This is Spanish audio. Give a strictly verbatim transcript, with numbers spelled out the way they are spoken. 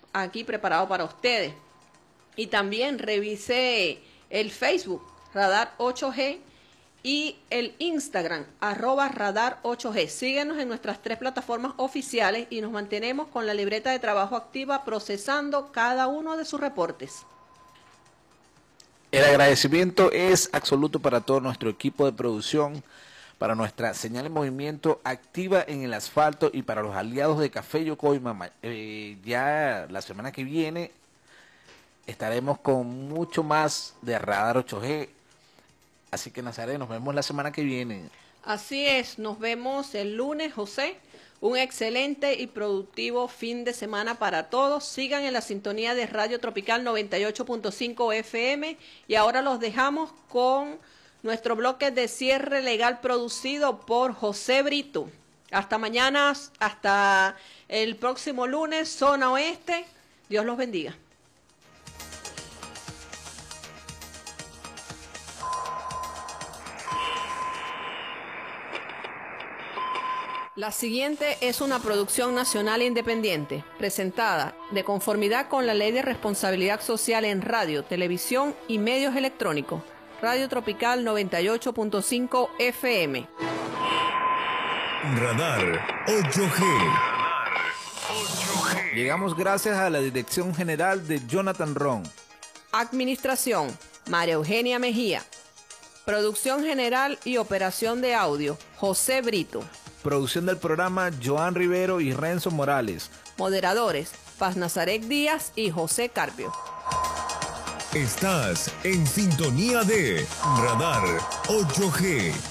aquí preparado para ustedes. Y también revise el Facebook, Radar ocho G, y el Instagram, arroba Radar ocho G. Síguenos en nuestras tres plataformas oficiales y nos mantenemos con la libreta de trabajo activa procesando cada uno de sus reportes. El agradecimiento es absoluto para todo nuestro equipo de producción, para nuestra señal en movimiento activa en el asfalto y para los aliados de Café Yocoima. Eh, ya la semana que viene estaremos con mucho más de Radar ocho G. Así que, Nazaret, nos vemos la semana que viene. Así es, nos vemos el lunes, José. Un excelente y productivo fin de semana para todos. Sigan en la sintonía de Radio Tropical noventa y ocho punto cinco F M. Y ahora los dejamos con nuestro bloque de cierre legal producido por José Brito. Hasta mañana, hasta el próximo lunes, Zona Oeste. Dios los bendiga. La siguiente es una producción nacional independiente, presentada de conformidad con la Ley de Responsabilidad Social en Radio, Televisión y Medios Electrónicos. Radio Tropical noventa y ocho punto cinco F M. Radar ocho G. Llegamos gracias a la dirección general de Jonathan Ron. Administración, María Eugenia Mejía. Producción general y operación de audio, José Brito. Producción del programa, Joan Rivero y Renzo Morales. Moderadores, Paz Nazaret Díaz y José Carpio. Estás en sintonía de Radar ocho G.